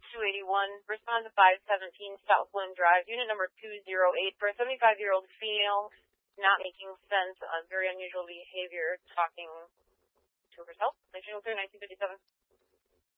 281, respond to 517 Southland Drive, unit number 208, for a 75-year-old female not making sense, very unusual behavior, talking to herself. 1957.